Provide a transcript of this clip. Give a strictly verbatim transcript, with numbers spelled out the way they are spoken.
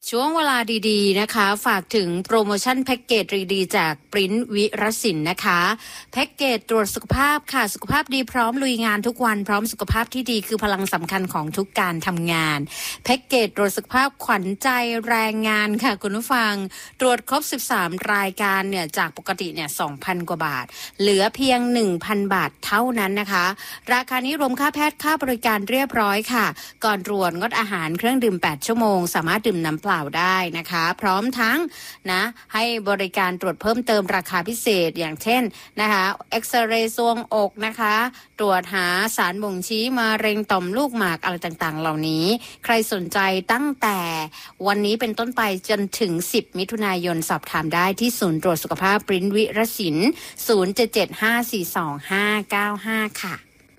ช่วงเวลาดีๆนะคะฝากถึงโปรโมชั่นแพ็กเกจดีๆจากปริ้นวิรศิลป์นะคะแพ็กเกจตรวจสุขภาพค่ะสุขภาพดีพร้อมลุยงานทุกวันพร้อมสุขภาพที่ดีคือพลังสำคัญของทุกการทำงานแพ็กเกจตรวจสุขภาพขวัญใจแรงงานค่ะคุณผู้ฟังตรวจครบสิบสามรายการเนี่ยจากปกติเนี่ย สองพัน กว่าบาทเหลือเพียง หนึ่งพัน บาทเท่านั้นนะคะราคานี้รวมค่าแพทย์ค่าบริการเรียบร้อยค่ะก่อนตรวจงดอาหารเครื่องดื่มแปดชั่วโมงสามารถดื่มน้ำเปล่าได้นะคะพร้อมทั้งนะให้บริการตรวจเพิ่มเติมราคาพิเศษอย่างเช่นนะคะเอ็กซเรย์ซวงอกนะคะตรวจหาสารบ่งชี้มะเร็งต่อมลูกหมากอะไรต่างๆเหล่านี้ใครสนใจตั้งแต่วันนี้เป็นต้นไปจนถึงสิบมิถุนายนสอบถามได้ที่ศูนย์ตรวจสุขภาพปริ้นวิรศิลป์ศูนย์ เจ็ด เจ็ด ห้า สี่ สอง ห้า เก้า ห้าค่ะ